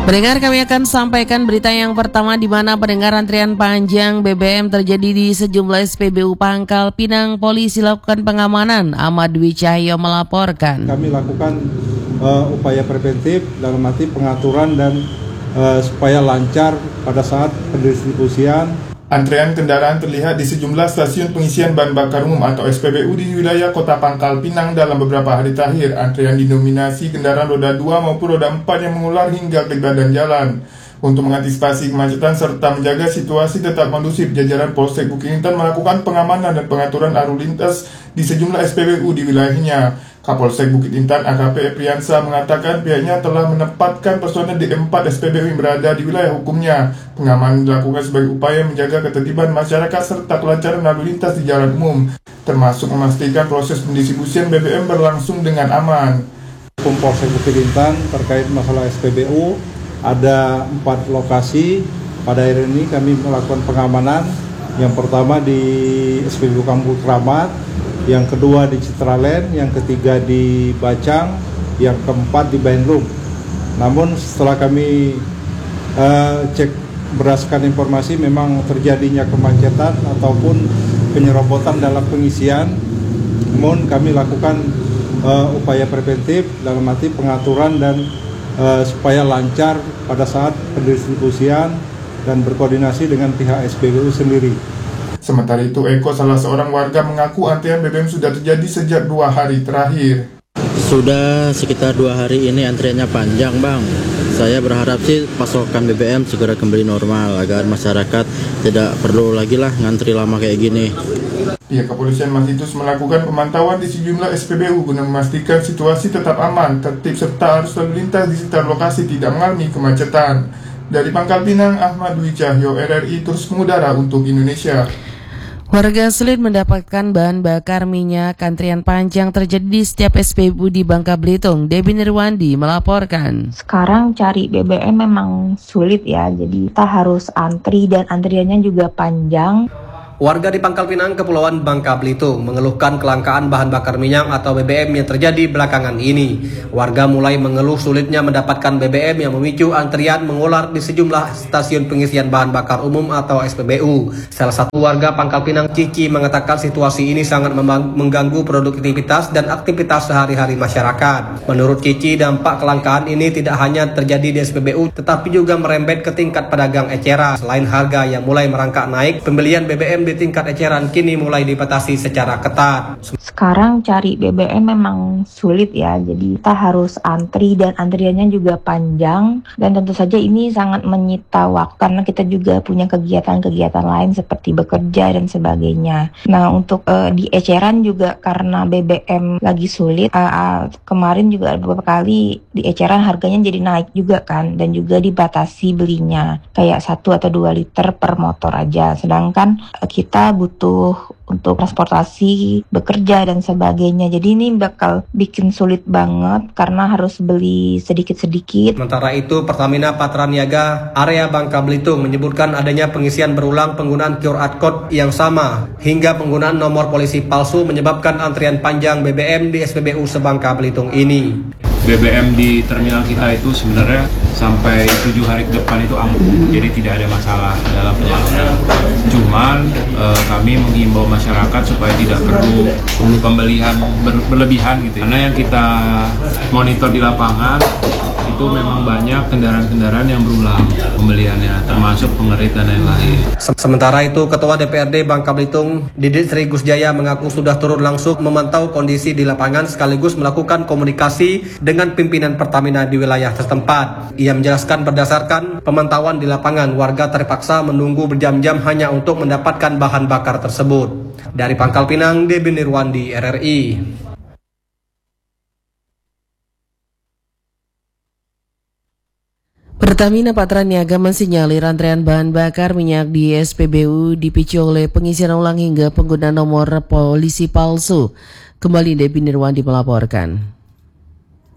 Pendengar, kami akan sampaikan berita yang pertama di mana pendengar antrian panjang BBM terjadi di sejumlah SPBU Pangkal Pinang. Polisi lakukan pengamanan. Ahmad Dwi Cahyo melaporkan. Kami lakukan upaya preventif dalam arti pengaturan dan supaya lancar pada saat pendistribusian. Antrean kendaraan terlihat di sejumlah stasiun pengisian bahan bakar umum atau SPBU di wilayah Kota Pangkal Pinang dalam beberapa hari terakhir. Antrean didominasi kendaraan roda 2 maupun roda 4 yang mengular hingga ke badan jalan. Untuk mengantisipasi kemacetan serta menjaga situasi tetap kondusif, jajaran Polsek Bukit Intan melakukan pengamanan dan pengaturan arus lintas di sejumlah SPBU di wilayahnya. Kapolsek Bukit Intan AKP Priyansa mengatakan pihaknya telah menempatkan personel di 4 SPBU yang berada di wilayah hukumnya. Pengamanan dilakukan sebagai upaya menjaga ketertiban masyarakat serta kelancaran lalu lintas di jalan umum, termasuk memastikan proses pendistribusian BBM berlangsung dengan aman. Polsek Bukit Intan terkait masalah SPBU ada 4 lokasi. Pada hari ini kami melakukan pengamanan. Yang pertama di SPBU Kampung Keramat, yang kedua di Citraland, yang ketiga di Bacang, yang keempat di Bandung. Namun setelah kami cek berdasarkan informasi memang terjadinya kemacetan ataupun penyerobotan dalam pengisian. Namun kami lakukan upaya preventif dalam arti pengaturan dan supaya lancar pada saat pendistribusian dan berkoordinasi dengan pihak SPBU sendiri. Sementara itu, Eko, salah seorang warga, mengaku antrian BBM sudah terjadi sejak 2 hari terakhir. Sudah sekitar 2 hari ini antriannya panjang, Bang. Saya berharap sih pasokan BBM segera kembali normal agar masyarakat tidak perlu lagi lah ngantri lama kayak gini. Pihak kepolisian masih terus melakukan pemantauan di sejumlah SPBU guna memastikan situasi tetap aman, tertib serta arus lalu lintas di sekitar lokasi tidak mengalami kemacetan. Dari Pangkal Pinang, Ahmad Dwi Cahyo, RRI terus mengudara untuk Indonesia. Warga sulit mendapatkan bahan bakar minyak. Antrian panjang terjadi di setiap SPBU di Bangka Belitung. Debbie Nirwandi melaporkan. Sekarang cari BBM memang sulit ya, jadi kita harus antri dan antriannya juga panjang. Warga di Pangkal Pinang, Kepulauan Bangka Belitung mengeluhkan kelangkaan bahan bakar minyak atau BBM yang terjadi belakangan ini. Warga mulai mengeluh sulitnya mendapatkan BBM yang memicu antrian mengular di sejumlah stasiun pengisian bahan bakar umum atau SPBU. Salah satu warga Pangkal Pinang, Cici, mengatakan situasi ini sangat mengganggu produktivitas dan aktivitas sehari-hari masyarakat. Menurut Cici, dampak kelangkaan ini tidak hanya terjadi di SPBU, tetapi juga merembet ke tingkat pedagang eceran. Selain harga yang mulai merangkak naik, pembelian BBM di tingkat eceran kini mulai dibatasi secara ketat. Sekarang cari BBM memang sulit ya, jadi kita harus antri dan antriannya juga panjang. Dan tentu saja ini sangat menyita waktu karena kita juga punya kegiatan-kegiatan lain seperti bekerja dan sebagainya. Nah, untuk di eceran juga karena BBM lagi sulit, kemarin juga beberapa kali di eceran harganya jadi naik juga kan, dan juga dibatasi belinya kayak 1 atau 2 liter per motor aja. Sedangkan kita butuh untuk transportasi, bekerja dan sebagainya. Jadi ini bakal bikin sulit banget karena harus beli sedikit-sedikit. Sementara itu, Pertamina Patraniaga area Bangka Belitung menyebutkan adanya pengisian berulang penggunaan QR code yang sama hingga penggunaan nomor polisi palsu menyebabkan antrian panjang BBM di SPBU se-Bangka Belitung ini. BBM di terminal kita itu sebenarnya sampai 7 hari ke depan itu aman, jadi tidak ada masalah dalam penyaluran. Cuman kami menghimbau masyarakat supaya tidak perlu pembelian berlebihan gitu. Karena yang kita monitor di lapangan itu memang banyak kendaraan-kendaraan yang berulang pembeliannya, termasuk pengerit dan lain-lain. Sementara itu, Ketua DPRD Bangka Belitung, Didit Sri Gusjaya, mengaku sudah turun langsung memantau kondisi di lapangan sekaligus melakukan komunikasi dengan pimpinan Pertamina di wilayah setempat. Ia menjelaskan berdasarkan pemantauan di lapangan, warga terpaksa menunggu berjam-jam hanya untuk mendapatkan bahan bakar tersebut. Dari Pangkal Pinang, Debbie Nirwandi, RRI. Pertamina Patraniaga mensinyalir antrean bahan bakar minyak di SPBU dipicu oleh pengisian ulang hingga penggunaan nomor polisi palsu. Kembali Debbie Nirwandi melaporkan.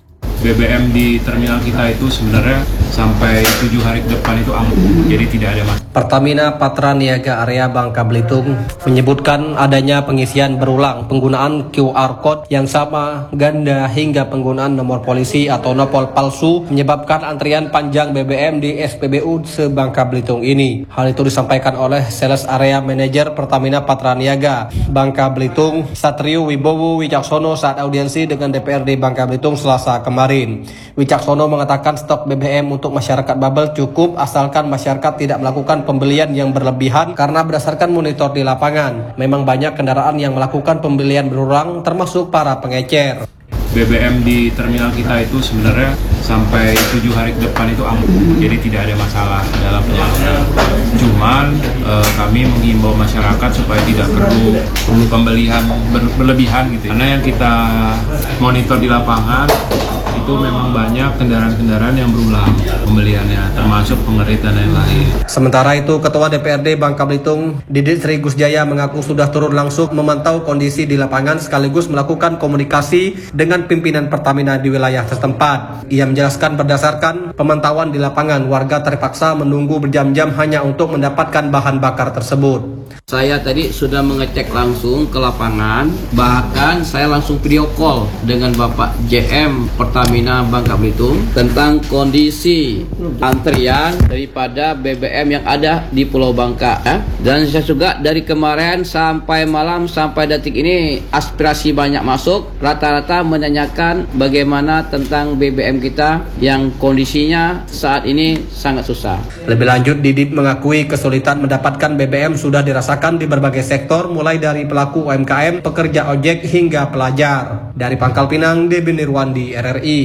BBM di terminal kita itu sebenarnya sampai 7 hari ke depan itu aman, jadi tidak ada masalah. Pertamina Patraniaga Area Bangka Belitung menyebutkan adanya pengisian berulang, penggunaan QR Code yang sama, ganda, hingga penggunaan nomor polisi atau nopol palsu menyebabkan antrian panjang BBM di SPBU se-Bangka Belitung ini. Hal itu disampaikan oleh Sales Area Manager Pertamina Patraniaga Bangka Belitung, Satrio Wibowo Wicaksono saat audiensi dengan DPRD Bangka Belitung Selasa kemarin. Wicaksono mengatakan stok BBM untuk masyarakat Babel cukup asalkan masyarakat tidak melakukan pembelian yang berlebihan karena berdasarkan monitor di lapangan, memang banyak kendaraan yang melakukan pembelian berulang termasuk para pengecer. BBM di terminal kita itu sebenarnya sampai 7 hari ke depan itu aman, jadi tidak ada masalah dalam penyaluran. Cuman kami menghimbau masyarakat supaya tidak perlu pembelian berlebihan gitu. Karena yang kita monitor di lapangan itu memang banyak kendaraan-kendaraan yang berulang pembeliannya, termasuk pengerit dan lain-lain. Sementara itu, Ketua DPRD Bangka Belitung, Didit Sri Gusjaya mengaku sudah turun langsung memantau kondisi di lapangan sekaligus melakukan komunikasi dengan pimpinan Pertamina di wilayah setempat. Ia menjelaskan berdasarkan pemantauan di lapangan, warga terpaksa menunggu berjam-jam hanya untuk mendapatkan bahan bakar tersebut. Saya tadi sudah mengecek langsung ke lapangan, bahkan saya langsung video call dengan Bapak JM Pertamina Bangka Belitung tentang kondisi antrian daripada BBM yang ada di Pulau Bangka. Dan saya juga dari kemarin sampai malam sampai detik ini aspirasi banyak masuk, rata-rata menanyakan bagaimana tentang BBM kita yang kondisinya saat ini sangat susah. Lebih lanjut, Didit mengakui kesulitan mendapatkan BBM sudah dirasakan di berbagai sektor, mulai dari pelaku UMKM, pekerja ojek, hingga pelajar. Dari Pangkal Pinang, Debi Nirwandi, RRI.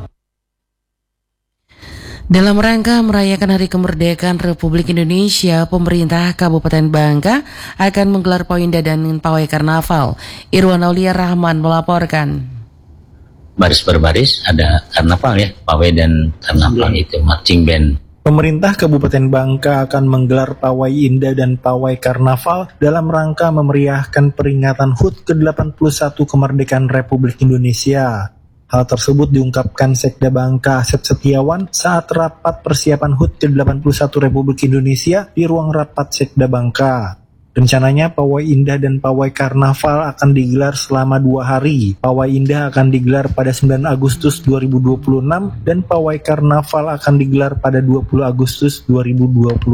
Dalam rangka merayakan Hari Kemerdekaan Republik Indonesia, pemerintah Kabupaten Bangka akan menggelar pawai indah dan pawai karnaval. Irwan Aulia Rahman melaporkan. Baris per baris ada karnaval ya, pawai dan karnaval itu marching band. Pemerintah Kabupaten Bangka akan menggelar pawai indah dan pawai karnaval dalam rangka memeriahkan peringatan HUT ke-81 kemerdekaan Republik Indonesia. Hal tersebut diungkapkan Sekda Bangka Asep Setiawan saat rapat persiapan HUT ke-81 Republik Indonesia di ruang rapat Sekda Bangka. Rencananya pawai indah dan pawai karnaval akan digelar selama 2 hari. Pawai indah akan digelar pada 9 Agustus 2026 dan pawai karnaval akan digelar pada 20 Agustus 2026.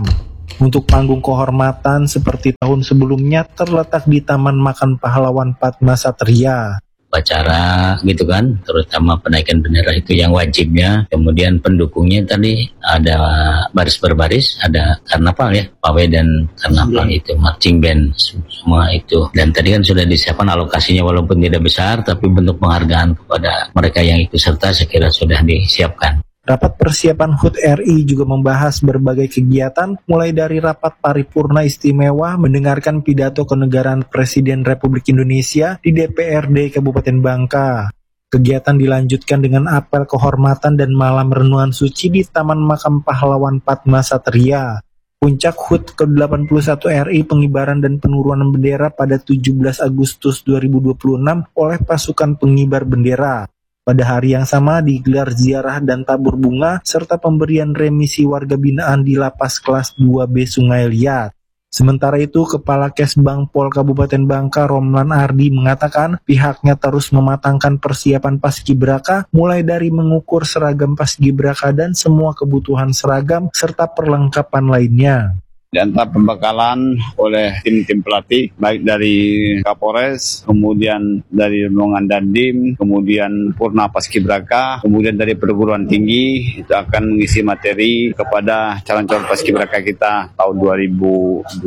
Untuk panggung kehormatan seperti tahun sebelumnya terletak di Taman Makan Pahlawan Padma Satria. Upacara gitu kan, terutama penaikan bendera itu yang wajibnya, kemudian pendukungnya tadi ada baris per baris, ada karnaval ya, pawai dan karnaval itu marching band semua itu. Dan tadi kan sudah disiapkan alokasinya walaupun tidak besar, tapi bentuk penghargaan kepada mereka yang ikut serta saya kira sudah disiapkan. Rapat persiapan HUT RI juga membahas berbagai kegiatan, mulai dari rapat paripurna istimewa mendengarkan pidato kenegaraan Presiden Republik Indonesia di DPRD Kabupaten Bangka. Kegiatan dilanjutkan dengan apel kehormatan dan malam renungan suci di Taman Makam Pahlawan Padma Satria. Puncak HUT ke-81 RI pengibaran dan penurunan bendera pada 17 Agustus 2026 oleh pasukan pengibar bendera. Pada hari yang sama digelar ziarah dan tabur bunga serta pemberian remisi warga binaan di Lapas Kelas 2B Sungai Liat. Sementara itu, Kepala Kesbang Pol Kabupaten Bangka Romlan Ardi mengatakan pihaknya terus mematangkan persiapan Paskibraka mulai dari mengukur seragam Paskibraka dan semua kebutuhan seragam serta perlengkapan lainnya. Dan pembekalan oleh tim-tim pelatih, baik dari Kapolres, kemudian dari Rombongan Dandim, kemudian Purna Paskibraka, kemudian dari perguruan tinggi, itu akan mengisi materi kepada calon-calon Paskibraka kita tahun 2026.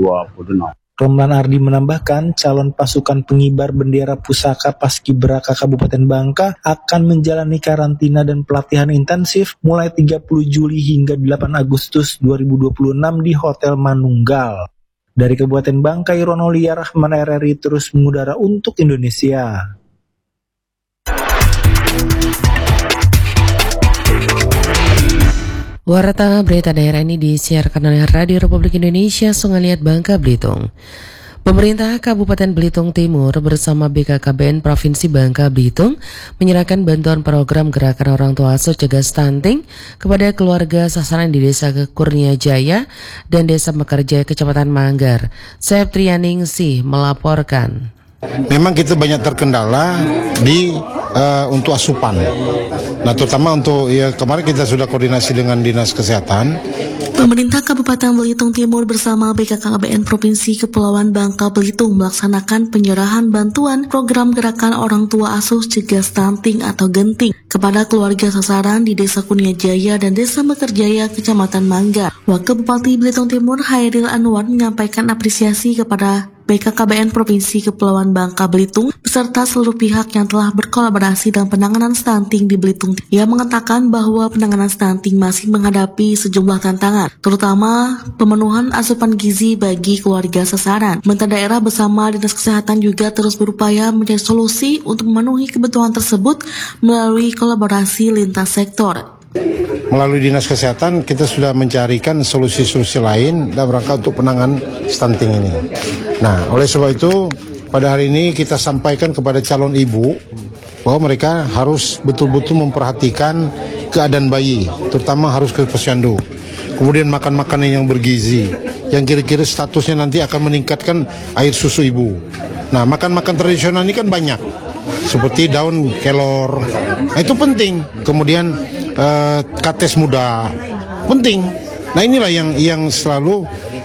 Romlan Ardi menambahkan calon pasukan pengibar bendera pusaka Paskibraka Kabupaten Bangka akan menjalani karantina dan pelatihan intensif mulai 30 Juli hingga 8 Agustus 2026 di Hotel Manunggal. Dari Kabupaten Bangka, Irwan Aulia Rahman, RRI terus mengudara untuk Indonesia. Warta berita daerah ini disiarkan oleh Radio Republik Indonesia Sungai Liat Bangka Belitung. Pemerintah Kabupaten Belitung Timur bersama BKKBN Provinsi Bangka Belitung menyerahkan bantuan program Gerakan Orang Tua Asuh Cegah Stunting kepada keluarga sasaran di Desa Kurnia Jaya dan Desa Mekarjaya Kecamatan Manggar. Septrianingsih melaporkan. Memang kita banyak terkendala untuk asupan. Nah, terutama untuk kemarin kita sudah koordinasi dengan Dinas Kesehatan. Pemerintah Kabupaten Belitung Timur bersama BKKBN Provinsi Kepulauan Bangka Belitung melaksanakan penyerahan bantuan program Gerakan Orang Tua Asuh Cegah Stunting atau Genting kepada keluarga sasaran di Desa Kurnia Jaya dan Desa Mekarjaya Kecamatan Manggar. Wakil Bupati Belitung Timur Hairil Anwar menyampaikan apresiasi kepada BKKBN Provinsi Kepulauan Bangka Belitung beserta seluruh pihak yang telah berkolaborasi dalam penanganan stunting di Belitung. Ia mengatakan bahwa penanganan stunting masih menghadapi sejumlah tantangan, terutama pemenuhan asupan gizi bagi keluarga sasaran. Pemerintah daerah bersama Dinas Kesehatan juga terus berupaya mencari solusi untuk memenuhi kebutuhan tersebut melalui kolaborasi lintas sektor. Melalui Dinas Kesehatan kita sudah mencarikan solusi-solusi lain dalam rangka untuk penanganan stunting ini. Nah, oleh sebab itu pada hari ini kita sampaikan kepada calon ibu bahwa mereka harus betul-betul memperhatikan keadaan bayi, terutama harus ke posyandu. Kemudian makan makanan yang bergizi, yang kira-kira statusnya nanti akan meningkatkan air susu ibu. Nah, makan-makan tradisional ini kan banyak, seperti daun kelor, nah, itu penting. Kemudian kates muda, penting. Nah, inilah yang selalu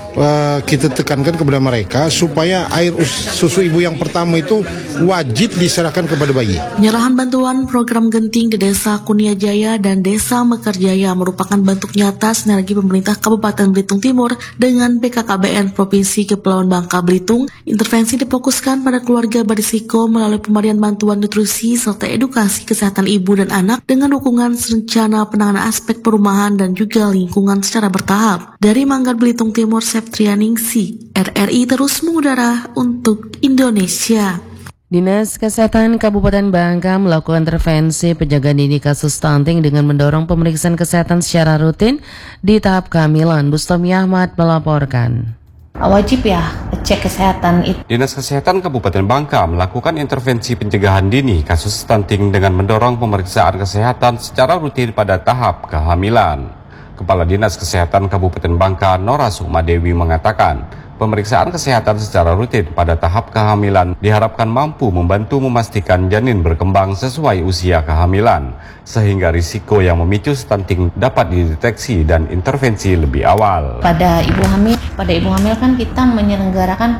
kita tekankan kepada mereka supaya air susu ibu yang pertama itu wajib diserahkan kepada bayi. Penyerahan bantuan program Genting di Desa Kurnia Jaya dan Desa Mekarjaya merupakan bentuk nyata sinergi pemerintah Kabupaten Belitung Timur dengan BKKBN Provinsi Kepulauan Bangka Belitung. Intervensi difokuskan pada keluarga berisiko melalui pemberian bantuan nutrisi serta edukasi kesehatan ibu dan anak dengan dukungan rencana penanganan aspek perumahan dan juga lingkungan secara bertahap. Dari Manggar Belitung Timur, Septrianingsih, RRI terus mengudara untuk Indonesia. Dinas Kesehatan Kabupaten Bangka melakukan intervensi penjagaan dini kasus stunting dengan mendorong pemeriksaan kesehatan secara rutin di tahap kehamilan. Bustami Ahmad melaporkan. Wajib ya cek kesehatan itu. Dinas Kesehatan Kabupaten Bangka melakukan intervensi pencegahan dini kasus stunting dengan mendorong pemeriksaan kesehatan secara rutin pada tahap kehamilan. Kepala Dinas Kesehatan Kabupaten Bangka Nora Sukmadewi mengatakan, pemeriksaan kesehatan secara rutin pada tahap kehamilan diharapkan mampu membantu memastikan janin berkembang sesuai usia kehamilan, sehingga risiko yang memicu stunting dapat dideteksi dan intervensi lebih awal. Pada ibu hamil kan kita menyelenggarakan